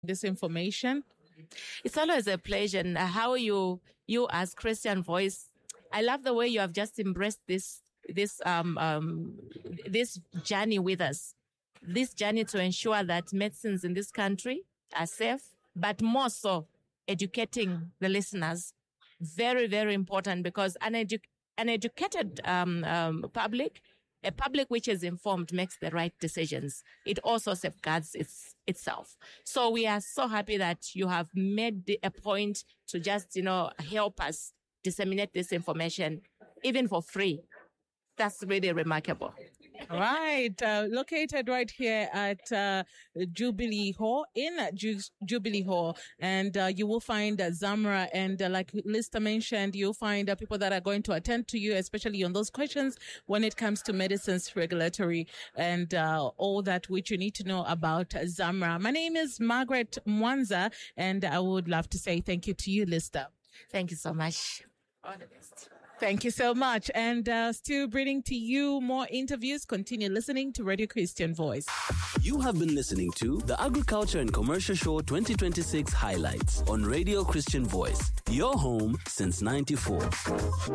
this information. It's always a pleasure. And how you as Christian Voice, I love the way you have just embraced this journey with us. This journey to ensure that medicines in this country are safe, but more so educating the listeners. Very, very important, because an educated public, a public which is informed, makes the right decisions. It also safeguards itself. So we are so happy that you have made a point to just, help us disseminate this information, even for free. That's really remarkable. Right. Located right here at Jubilee Hall, Jubilee Hall. And you will find Zamra. And like Lister mentioned, you'll find people that are going to attend to you, especially on those questions when it comes to medicines, regulatory, and all that which you need to know about Zamra. My name is Margaret Mwanza, and I would love to say thank you to you, Lister. Thank you so much. All the best. Thank you so much. And still bringing to you more interviews. Continue listening to Radio Christian Voice. You have been listening to the Agriculture and Commercial Show 2026 highlights on Radio Christian Voice, your home since '94.